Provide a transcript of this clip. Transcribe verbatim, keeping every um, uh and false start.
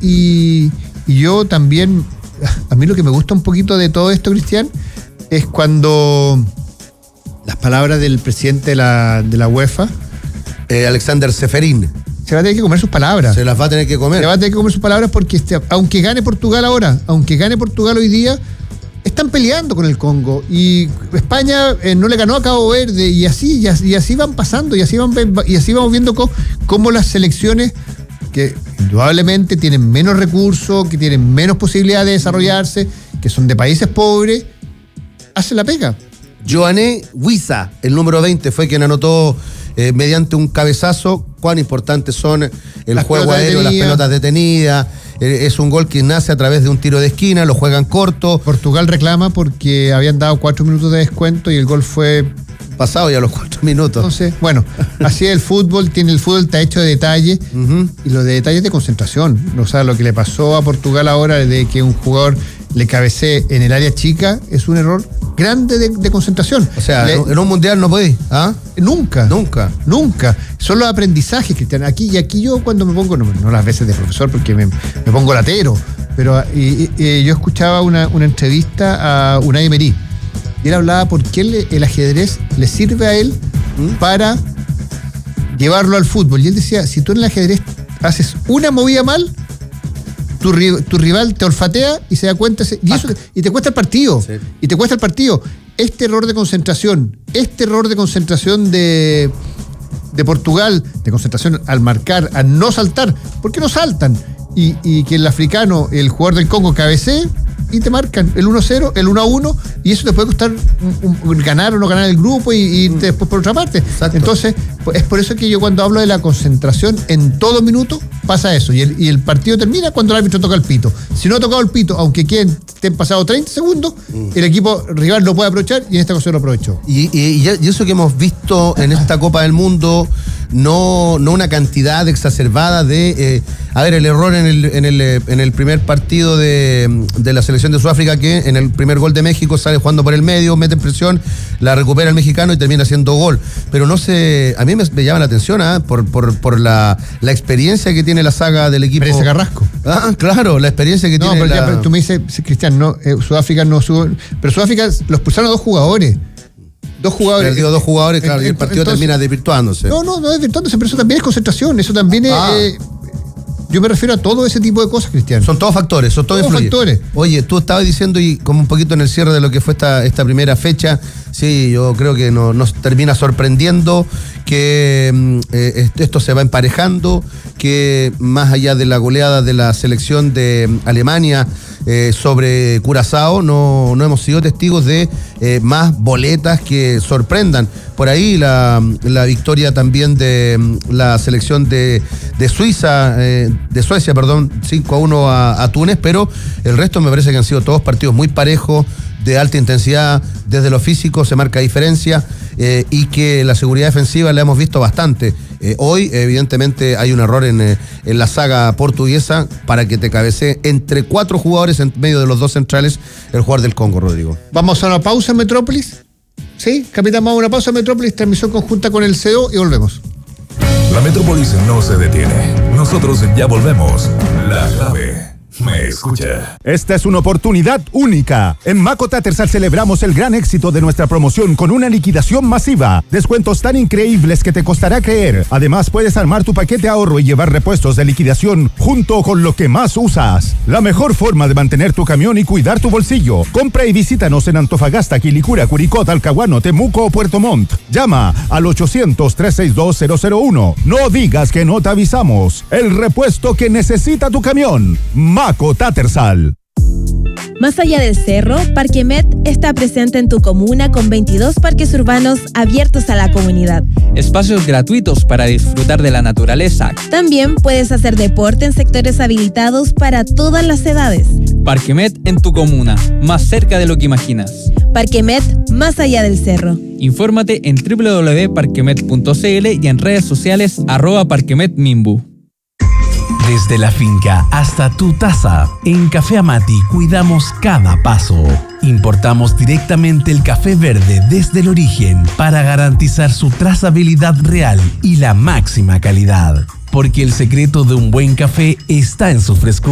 y, y yo también, a mí lo que me gusta un poquito de todo esto, Cristian, es cuando las palabras del presidente de la, de la UEFA, eh, Alexander Seferin, se va a tener que comer sus palabras. Se las va a tener que comer. Se va a tener que comer sus palabras porque este, aunque gane Portugal ahora, aunque gane Portugal hoy día, están peleando con el Congo. Y España eh, no le ganó a Cabo Verde y así, y así, y así van pasando, y así, van, y así vamos viendo cómo, cómo las selecciones que indudablemente tienen menos recursos, que tienen menos posibilidad de desarrollarse, que son de países pobres, hacen la pega. Joané Huiza, el número veinte, fue quien anotó eh, mediante un cabezazo. Cuán importantes son el las juego aéreo, detenidas. Las pelotas detenidas. Eh, es un gol que nace a través de un tiro de esquina, lo juegan corto. Portugal reclama porque habían dado cuatro minutos de descuento y el gol fue pasado ya los cuatro minutos. Entonces, bueno, así es el fútbol, tiene el fútbol está hecho de detalle, uh-huh. y los de detalles de concentración. O sea, lo que le pasó a Portugal ahora de que un jugador le cabecee en el área chica es un error grande de, de concentración. O sea, le, en un mundial no podéis, ¿ah? Nunca. Nunca. Nunca. Son los aprendizajes, Cristian. Aquí y aquí yo cuando me pongo, no, no las veces de profesor porque me, me pongo latero, pero y, y, yo escuchaba una, una entrevista a Unai Emery. Y él hablaba por qué el, el ajedrez le sirve a él ¿Mm? para llevarlo al fútbol. Y él decía, si tú en el ajedrez haces una movida mal, tu, tu rival te olfatea y se da cuenta, y, eso, y te cuesta el partido. Sí. Y te cuesta el partido. Este error de concentración, este error de concentración de, de Portugal, de concentración al marcar, a no saltar, ¿por qué no saltan? Y, y que el africano, el jugador del Congo cabecee, y te marcan el uno cero, el uno a uno, y eso te puede costar un, un, ganar o no ganar el grupo y, y irte después por otra parte. Exacto. Entonces, es por eso que yo cuando hablo de la concentración, en todo minuto pasa eso, y el, y el partido termina cuando el árbitro toca el pito. Si no ha tocado el pito, aunque queden, estén pasados treinta segundos, mm. el equipo rival lo puede aprovechar, y en esta ocasión lo aprovechó. Y, y, y eso que hemos visto en esta Copa del Mundo, no, no una cantidad exacerbada de... Eh, a ver, el error en el, en el, en el primer partido de, de la selección de Sudáfrica, que en el primer gol de México sale jugando por el medio, mete presión, la recupera el mexicano y termina haciendo gol. Pero no sé, a mí me, me llama la atención ¿eh? por, por, por la, la experiencia que tiene la saga del equipo. Parece Carrasco. Ah, claro, la experiencia que no, tiene. Pero la... ya, pero tú me dices, Cristian, no, eh, Sudáfrica no sube. Pero Sudáfrica los expulsaron a dos jugadores. Dos jugadores. Perdió dos jugadores, claro, y el partido entonces, termina desvirtuándose. No, no, no desvirtuándose, pero eso también es concentración, eso también ah. es. Eh, Yo me refiero a todo ese tipo de cosas, Cristian. Son todos factores, son todos, todos factores. Oye, tú estabas diciendo, y como un poquito en el cierre de lo que fue esta, esta primera fecha, sí, yo creo que no, nos termina sorprendiendo que eh, esto se va emparejando, que más allá de la goleada de la selección de Alemania eh, sobre Curazao, no, no hemos sido testigos de eh, más boletas que sorprendan. Por ahí la, la victoria también de la selección de, de Suiza, eh, de Suecia, perdón, cinco a uno a, a Túnez, pero el resto me parece que han sido todos partidos muy parejos, de alta intensidad, desde lo físico se marca diferencia, eh, y que la seguridad defensiva la hemos visto bastante. Eh, hoy, evidentemente, hay un error en, eh, en la saga portuguesa para que te cabecee entre cuatro jugadores en medio de los dos centrales el jugador del Congo, Rodrigo. Vamos a una pausa en Metrópolis. Sí, capitán, vamos a una pausa en Metrópolis, transmisión conjunta con el C E O y volvemos. La Metrópolis no se detiene. Nosotros ya volvemos. La clave me escucha. Esta es una oportunidad única. En Maco Tattersall celebramos el gran éxito de nuestra promoción con una liquidación masiva. Descuentos tan increíbles que te costará creer. Además, puedes armar tu paquete ahorro y llevar repuestos de liquidación junto con lo que más usas. La mejor forma de mantener tu camión y cuidar tu bolsillo. Compra y visítanos en Antofagasta, Quilicura, Curicó, Talcahuano, Temuco o Puerto Montt. Llama al ochocientos, trescientos sesenta y dos, cero cero uno. No digas que no te avisamos. El repuesto que necesita tu camión. Maco Tattersall. Más allá del cerro, Parquemet está presente en tu comuna con veintidós parques urbanos abiertos a la comunidad. Espacios gratuitos para disfrutar de la naturaleza. También puedes hacer deporte en sectores habilitados para todas las edades. Parquemet en tu comuna, más cerca de lo que imaginas. Parquemet, más allá del cerro. Infórmate en doble u doble u doble u punto parquemet punto c l y en redes sociales arroba parquemetmimbu. Desde la finca hasta tu taza, en Café Amati cuidamos cada paso. Importamos directamente el café verde desde el origen para garantizar su trazabilidad real y la máxima calidad. Porque el secreto de un buen café está en su frescura.